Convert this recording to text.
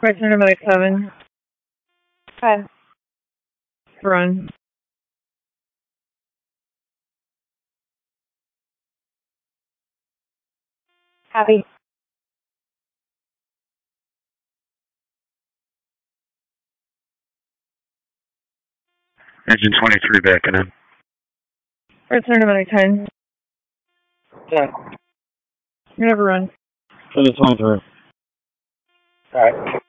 Question number 7. Hi. Run. Happy. Engine 23 backing in. Question number 10. Yeah. You never run. Engine 23. All right.